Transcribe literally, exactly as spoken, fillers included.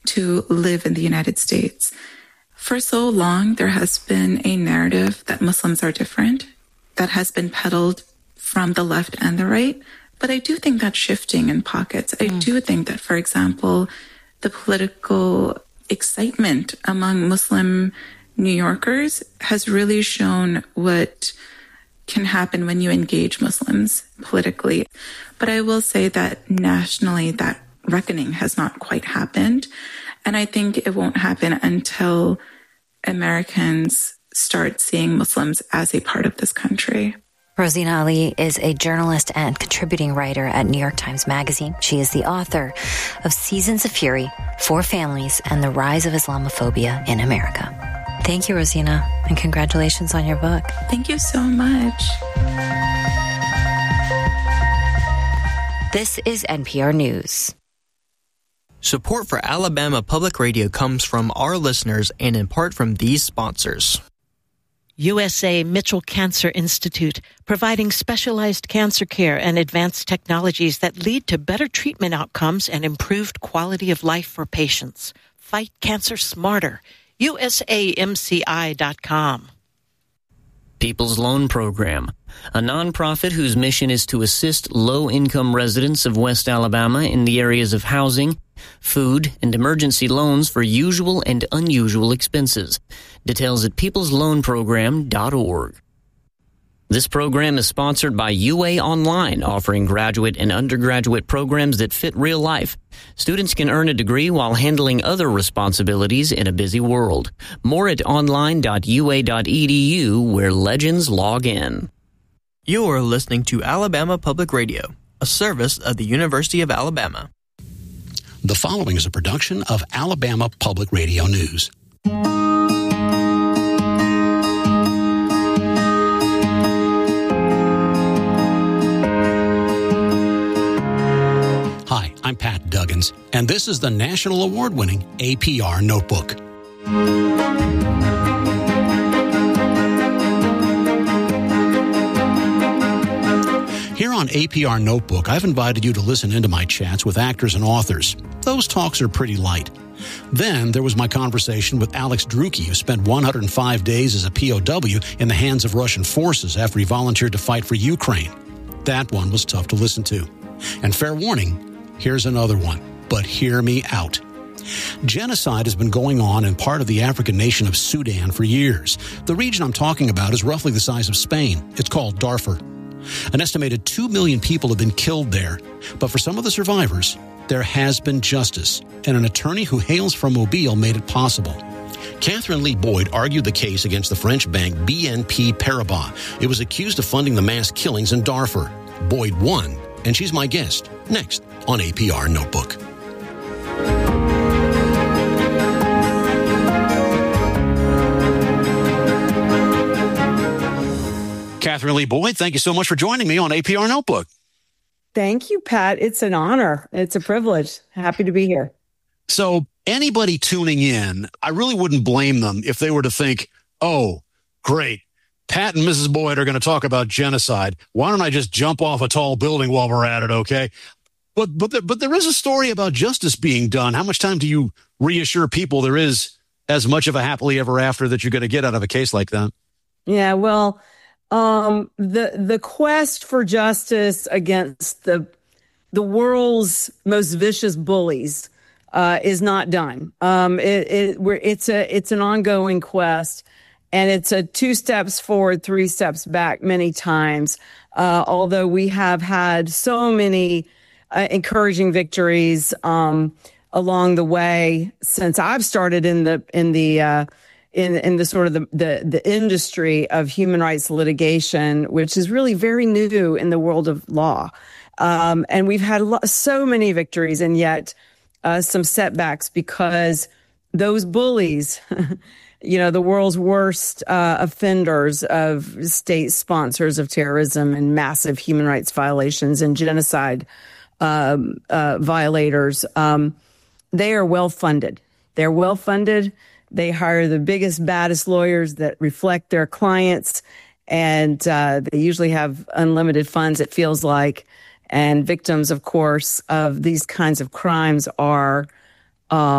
to live in the United States. For so long, there has been a narrative that Muslims are different that has been peddled from the left and the right. But I do think that's shifting in pockets. I mm. do think that, for example, the political excitement among Muslim New Yorkers has really shown what can happen when you engage Muslims politically. But I will say that nationally, that reckoning has not quite happened. And I think it won't happen until Americans start seeing Muslims as a part of this country. Rosina Ali is a journalist and contributing writer at New York Times Magazine. She is the author of Seasons of Fury, Four Families, and the Rise of Islamophobia in America. Thank you, Rosina, and congratulations on your book. Thank you so much. This is N P R News. Support for Alabama Public Radio comes from our listeners and in part from these sponsors. U S A Mitchell Cancer Institute, providing specialized cancer care and advanced technologies that lead to better treatment outcomes and improved quality of life for patients. Fight cancer smarter. U S A M C I dot com. People's Loan Program, a nonprofit whose mission is to assist low-income residents of West Alabama in the areas of housing, food, and emergency loans for usual and unusual expenses. Details at peoples loan program dot org. This program is sponsored by U A Online, offering graduate and undergraduate programs that fit real life. Students can earn a degree while handling other responsibilities in a busy world. More at online dot u a dot e d u, where legends log in. You are listening to Alabama Public Radio, a service of the University of Alabama. The following is a production of Alabama Public Radio News. Hi, I'm Pat Duggins, and this is the national award-winning A P R Notebook. Here on A P R Notebook, I've invited you to listen into my chats with actors and authors. Those talks are pretty light. Then there was my conversation with Alex Drueke, who spent one hundred five days as a P O W in the hands of Russian forces after he volunteered to fight for Ukraine. That one was tough to listen to. And fair warning, here's another one, but hear me out. Genocide has been going on in part of the African nation of Sudan for years. The region I'm talking about is roughly the size of Spain. It's called Darfur. An estimated two million people have been killed there. But for some of the survivors, there has been justice, and an attorney who hails from Mobile made it possible. Catherine Lee Boyd argued the case against the French bank B N P Paribas. It was accused of funding the mass killings in Darfur. Boyd won, and she's my guest next on A P R Notebook. Catherine Lee Boyd, thank you so much for joining me on A P R Notebook. Thank you, Pat. It's an honor. It's a privilege. Happy to be here. So anybody tuning in, I really wouldn't blame them if they were to think, oh, great, Pat and Missus Boyd are going to talk about genocide. Why don't I just jump off a tall building while we're at it, okay? But but there, but there is a story about justice being done. How much time do you reassure people there is as much of a happily ever after that you're going to get out of a case like that? Yeah, well, um, the the quest for justice against the the world's most vicious bullies uh, is not done. Um, it, it we're, it's a it's an ongoing quest, and it's a two steps forward, three steps back many times. Uh, although we have had so many uh, encouraging victories um, along the way since I've started in the in the uh, in in the sort of the, the the industry of human rights litigation, which is really very new in the world of law. Um, and we've had lo- so many victories, and yet uh, some setbacks because those bullies, you know, the world's worst uh, offenders of state sponsors of terrorism and massive human rights violations and genocide um, uh, violators, um, they are well funded. They're well funded. They hire the biggest, baddest lawyers that reflect their clients, and uh, they usually have unlimited funds, it feels like. And victims, of course, of these kinds of crimes are